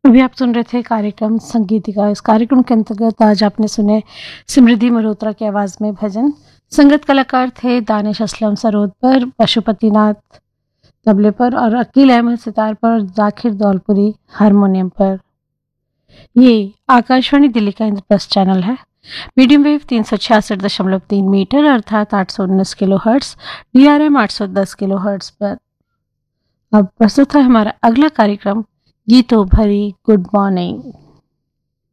अभी आप सुन रहे थे कार्यक्रम संगीतिका। इस कार्यक्रम के अंतर्गत आज आपने सुने समृद्धि मल्होत्रा की आवाज में भजन। संगत कलाकार थे दानिश असलम सरोद पर, पशुपतिनाथ तबले पर और अकील अहमद सितार पर, जाकिर दौलपुरी हारमोनियम पर। ये आकाशवाणी दिल्ली का इंद्रप्रस्थ चैनल है। मीडियम वेव 366.3 मीटर अर्थात 819 kilo hertz, DRM 810 kilo hertz पर। अब प्रस्तुत है हमारा अगला कार्यक्रम गीतों भरी गुड मॉर्निंग।